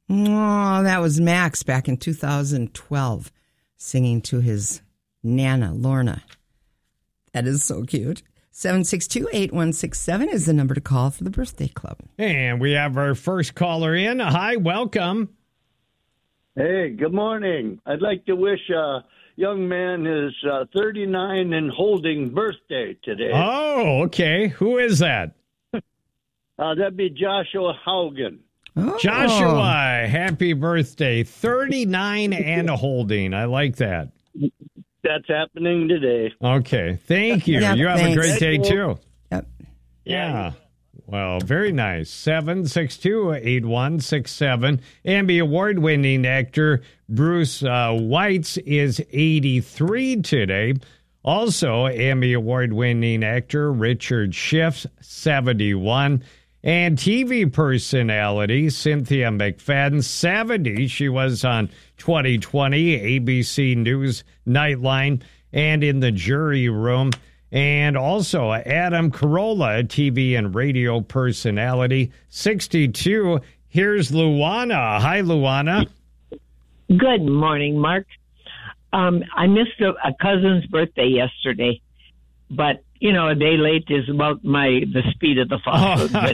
Oh, that was Max back in 2012, singing to his Nana, Lorna. That is so cute. 762-8167 is the number to call for the birthday club. And we have our first caller in. Hi, welcome. Hey, good morning. I'd like to wish a young man his 39 and holding birthday today. Oh, okay. Who is that? That'd be Joshua Haugen. Oh. Joshua, happy birthday. 39 and a holding. I like that. That's happening today. Okay. Thank you. Yep, You have thanks. a great day, too. Yep. Yeah. Well, very nice. 762-8167. Emmy Award-winning actor Bruce Weitz is 83 today. Also, Emmy Award-winning actor Richard Schiff, 71. And TV personality Cynthia McFadden, 70. She was on 2020 ABC News Nightline and in the jury room. And also Adam Carolla, TV and radio personality, 62. Here's Luana. Hi, Luana. Good morning, Mark. I missed a cousin's birthday yesterday, but, you know, a day late is about the speed of the fog. But